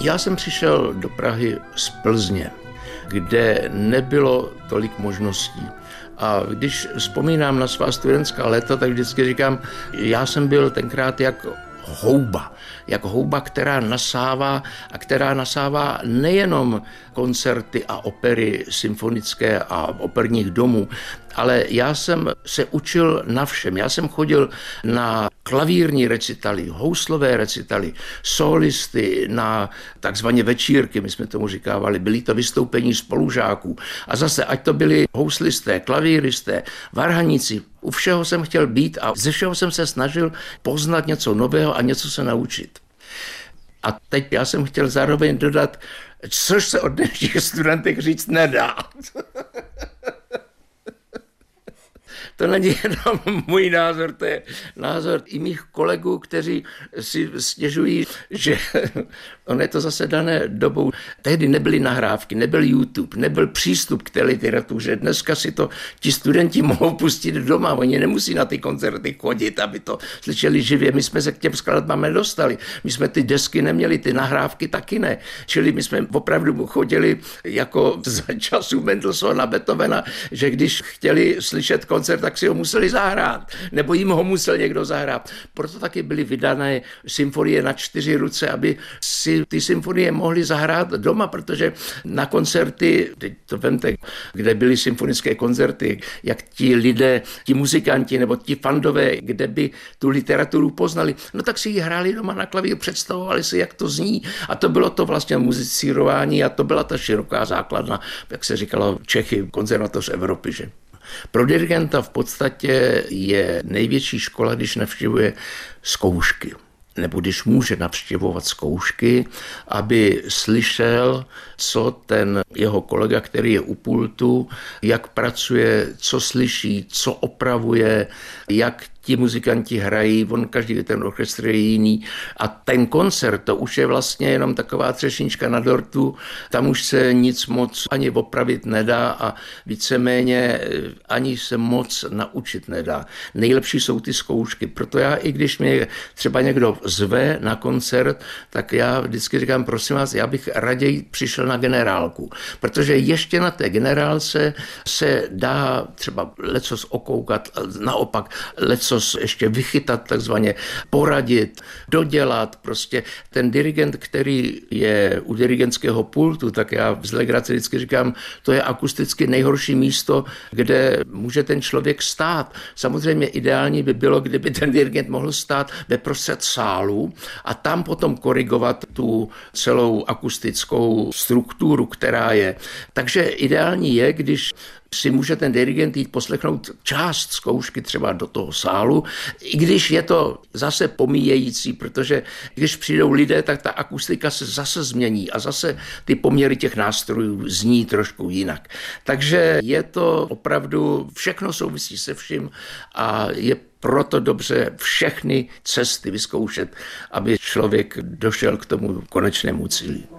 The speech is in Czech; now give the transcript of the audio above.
Já jsem přišel do Prahy z Plzně, kde nebylo tolik možností. A když vzpomínám na svá studentská léta, tak vždycky říkám, já jsem byl tenkrát jak houba, která nasává nejenom koncerty a opery symfonické a operních domů, ale já jsem se učil na všem. Já jsem chodil na klavírní recitaly, houslové recitaly, solisty, na takzvané večírky, my jsme tomu říkávali, byly to vystoupení spolužáků. A zase, ať to byli houslisté, klavíristé, varhaníci, u všeho jsem chtěl být a ze všeho jsem se snažil poznat něco nového a něco se naučit. A teď já jsem chtěl zároveň dodat, což se od dnešních studentek říct nedá. To není jenom můj názor, to je názor i mých kolegů, kteří si stěžují, že on je to zase dané dobou. Tehdy nebyly nahrávky, nebyl YouTube, nebyl přístup k té literatuře. Dneska si to ti studenti mohou pustit doma, oni nemusí na ty koncerty chodit, aby to slyšeli živě. My jsme se k těm skladbám nedostali. My jsme ty desky neměli, ty nahrávky taky ne. Čili my jsme opravdu chodili jako za času Mendelssohna, Beethovena, že když chtěli slyšet koncert, tak si ho museli zahrát, nebo jim ho musel někdo zahrát. Proto taky byly vydané symfonie na 4 ruce, aby si ty symfonie mohli zahrát doma, protože na koncerty, teď to vemte, kde byly symfonické koncerty, jak ti lidé, ti muzikanti nebo ti fandové, kde by tu literaturu poznali, no tak si ji hráli doma na klavír, představovali si, jak to zní a to bylo to vlastně muzicírování a to byla ta široká základna, jak se říkalo Čechy, konzervatoř Evropy, že? Pro dirigenta v podstatě je největší škola, když navštěvuje zkoušky, nebo když může navštěvovat zkoušky, aby slyšel, co ten jeho kolega, který je u pultu, jak pracuje, co slyší, co opravuje, jak ti muzikanti hrají, každý ten orchestr je jiný a ten koncert, to už je vlastně jenom taková třešnička na dortu, tam už se nic moc ani opravit nedá a víceméně ani se moc naučit nedá. Nejlepší jsou ty zkoušky, proto já, i když mě třeba někdo zve na koncert, tak já vždycky říkám, prosím vás, já bych raději přišel na generálku, protože ještě na té generálce se dá třeba lecos okoukat, naopak lecos ještě vychytat, takzvaně poradit, dodělat. Prostě ten dirigent, který je u dirigentského pultu, tak já z legrace vždycky říkám, to je akusticky nejhorší místo, kde může ten člověk stát. Samozřejmě ideální by bylo, kdyby ten dirigent mohl stát ve prostřed sálu a tam potom korigovat tu celou akustickou strukturu, která je. Takže ideální je, když si může ten dirigent jít poslechnout část zkoušky třeba do toho sálu, i když je to zase pomíjející, protože když přijdou lidé, tak ta akustika se zase změní a zase ty poměry těch nástrojů zní trošku jinak. Takže je to opravdu, všechno souvisí se vším a je proto dobře všechny cesty vyzkoušet, aby člověk došel k tomu konečnému cíli.